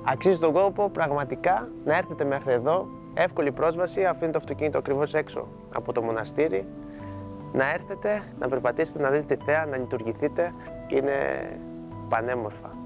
Αξίζει τον κόπο πραγματικά να έρθετε μέχρι εδώ. Εύκολη πρόσβαση, αφήνει το αυτοκίνητο ακριβώς έξω από το μοναστήρι. Να έρθετε, να περπατήσετε, να δείτε τη θέα, να λειτουργηθείτε. Είναι πανέμορφα.